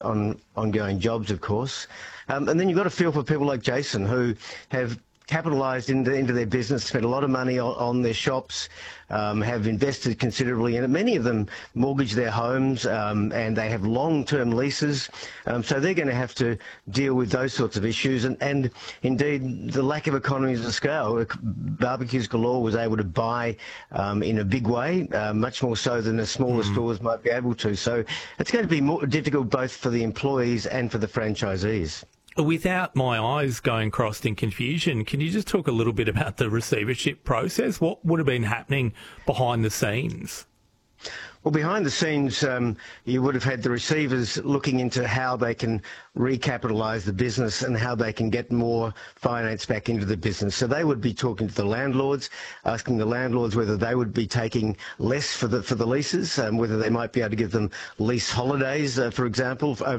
on ongoing jobs, of course. And then you've got to feel for people like Jason who have capitalised into their business, spent a lot of money on their shops, have invested considerably in it. Many of them mortgage their homes and they have long-term leases. So they're going to have to deal with those sorts of issues. And indeed, the lack of economies of scale. Barbecues Galore was able to buy in a big way, much more so than the smaller stores might be able to. So it's going to be more difficult both for the employees and for the franchisees. Without my eyes going crossed in confusion, can you just talk a little bit about the receivership process? What would have been happening behind the scenes? Well, behind the scenes, you would have had the receivers looking into how they can recapitalise the business and how they can get more finance back into the business. So they would be talking to the landlords, asking the landlords whether they would be taking less for the leases, whether they might be able to give them lease holidays, for example,